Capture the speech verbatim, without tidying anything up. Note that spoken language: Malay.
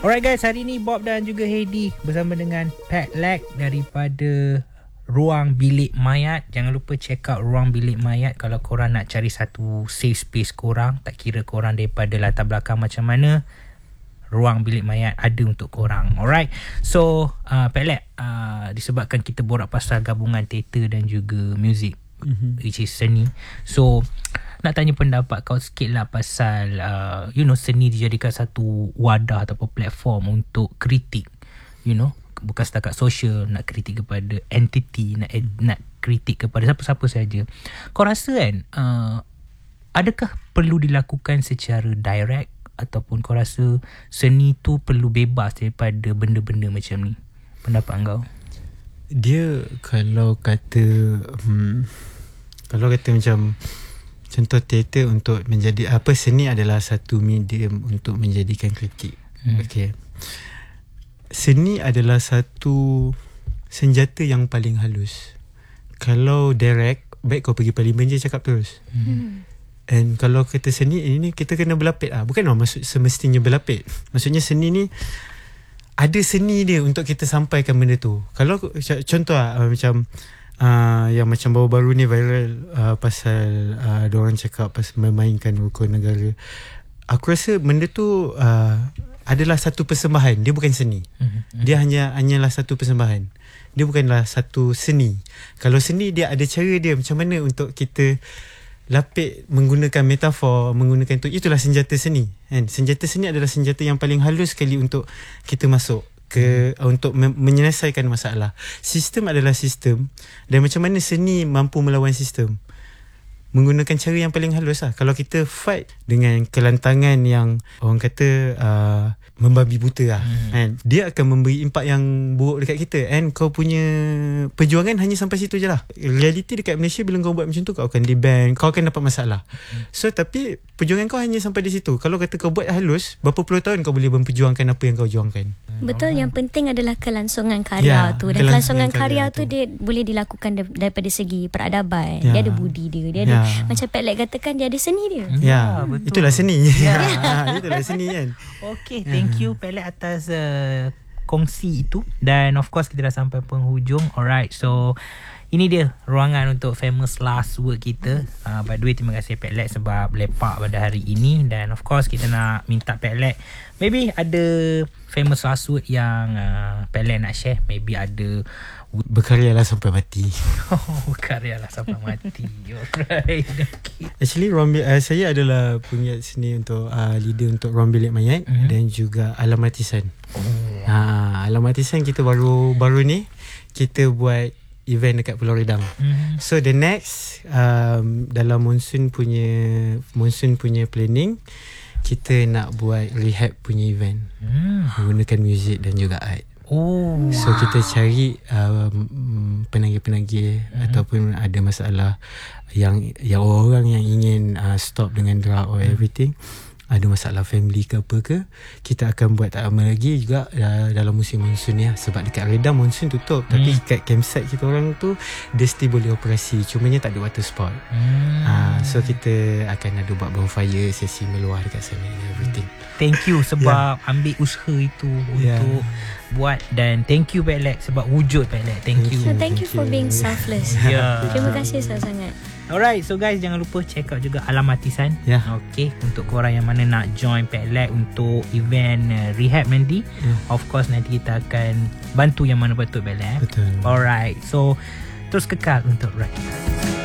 Alright guys, hari ni Bob dan juga Heidi bersama dengan Pat Lag daripada Ruang Bilik Mayat. Jangan lupa check out Ruang Bilik Mayat kalau korang nak cari satu safe space korang. Tak kira korang daripada latar belakang macam mana, Ruang Bilik Mayat ada untuk korang. Alright. So uh, Pat Lag, uh, disebabkan kita borak pasal gabungan teater dan juga muzik, mm-hmm. which is seni. So nak tanya pendapat kau sikit lah pasal uh, you know, seni dijadikan satu wadah ataupun platform untuk kritik, you know, bukan setakat sosial, nak kritik kepada entiti, nak nak kritik kepada siapa-siapa saja. Kau rasa kan uh, adakah perlu dilakukan secara direct, ataupun kau rasa seni tu perlu bebas daripada benda-benda macam ni? Pendapat kau? Dia kalau kata hmm, kalau kata macam contoh teater untuk menjadi apa, seni adalah satu medium untuk menjadikan kritik. Hmm. Okey. Seni adalah satu senjata yang paling halus. Kalau direct, baik kau pergi parlimen je cakap terus. Hmm. And kalau kata seni ini, kita kena berlapik ah. Bukan lah maksud semestinya berlapik. Maksudnya seni ni ada seni dia untuk kita sampaikan benda tu. Kalau contoh lah, macam Uh, yang macam baru-baru ni viral uh, pasal uh, diorang cakap pasal memainkan rukun negara. Aku rasa benda tu uh, adalah satu persembahan. Dia bukan seni. Mm-hmm. Dia hanya hanyalah satu persembahan. Dia bukanlah satu seni. Kalau seni, dia ada cara dia macam mana untuk kita lapik menggunakan metafor, menggunakan tu. Itulah senjata seni, kan? Senjata seni adalah senjata yang paling halus sekali untuk kita masuk ke hmm. untuk me- menyelesaikan masalah. Sistem adalah sistem, dan macam mana seni mampu melawan sistem menggunakan cara yang paling halus lah. Kalau kita fight dengan kelantangan yang orang kata uh, membabi buta lah, hmm. kan, dia akan memberi impak yang buruk dekat kita. And kau punya perjuangan hanya sampai situ je lah. Realiti dekat Malaysia, bila kau buat macam tu, kau akan di-ban, kau akan dapat masalah. hmm. So tapi perjuangan kau hanya sampai di situ. Kalau kata kau buat halus, berapa puluh tahun kau boleh memperjuangkan apa yang kau juangkan. Betul, yang penting adalah kelangsungan karya ya, tu. Dan kelangsungan karya, karya tu, dia boleh dilakukan daripada segi peradaban. Ya. Dia ada budi dia. Dia ada, ya. Macam Pat Lag katakan, dia ada seni dia. Ya, ya, betul. Itulah seni. Ya. Itulah seni kan. Okay, thank you Pat Lag atas uh, kongsi itu. Dan of course kita dah sampai penghujung. Alright, so ini dia ruangan untuk famous last word kita. uh, By the way, terima kasih Pat Lag sebab lepak pada hari ini. Dan of course kita nak minta Pat Lag, maybe ada famous last word yang uh, Pat Lag nak share. Maybe ada berkaryalah sampai mati. Oh, berkaryalah sampai mati. Alright, okay. Actually ruang, uh, saya adalah penggiat seni untuk uh, leader untuk Ruang Bilik Mayat, mm-hmm. dan juga Alamatisan. Oh. Ha, Alamatisan kita baru baru ni kita buat event dekat Pulau Redang. Mm-hmm. So the next um, dalam monsoon punya monsoon punya planning, kita nak buat rehab punya event, mm. menggunakan muzik dan juga art. Oh, so wow. Kita cari um, penagih-penagih, mm-hmm. ataupun ada masalah yang yang orang yang ingin uh, stop dengan drug or everything, ada masalah family ke apa ke, kita akan buat tak lama lagi juga uh, dalam musim monsun ni lah. Sebab dekat Redang monsun tutup, hmm. tapi kat campsite kita orang tu dia still boleh operasi, cumanya tak ada water sport. hmm. uh, So kita akan ada buat bonfire, sesi meluah dekat sana and everything. Thank you sebab yeah. ambil usaha itu yeah. untuk buat, dan thank you Pat Lag sebab wujud Pat Lag. Thank, thank you. So thank you for being selfless. Yeah. Terima kasih sangat. Alright, so guys, jangan lupa check out juga Alamatisan. Yeah. Okay, untuk korang yang mana nak join Pat Lag untuk event uh, rehab nanti, yeah. of course nanti kita akan bantu yang mana betul Pat Lag. Betul. Alright, so terus kekal untuk Right.